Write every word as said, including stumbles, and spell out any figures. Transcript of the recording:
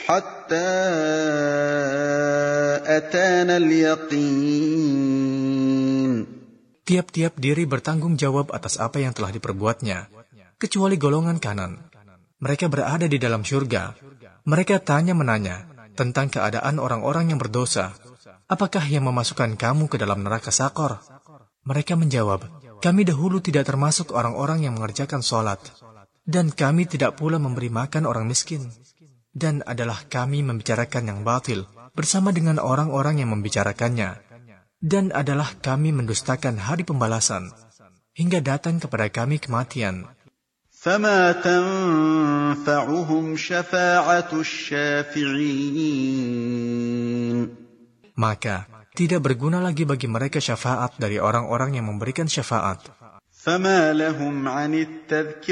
حتى أتانا اليقين. Tiap-tiap diri bertanggung jawab atas apa yang telah diperbuatnya, kecuali golongan kanan. Mereka berada di dalam syurga. Mereka tanya-menanya tentang keadaan orang-orang yang berdosa. Apakah yang memasukkan kamu ke dalam neraka Sakor? Mereka menjawab, kami dahulu tidak termasuk orang-orang yang mengerjakan sholat. Dan kami tidak pula memberi makan orang miskin. Dan adalah kami membicarakan yang batil bersama dengan orang-orang yang membicarakannya. Dan adalah kami mendustakan hari pembalasan hingga datang kepada kami kematian. فَمَا تَنْفَعُهُمْ شَفَاعَةُ الشَّافِعِينَ. Maka tidak berguna lagi bagi mereka syafaat dari orang-orang yang memberikan syafaat. فَمَا لَهُمْ عَنِ التَّذْكِرَةِ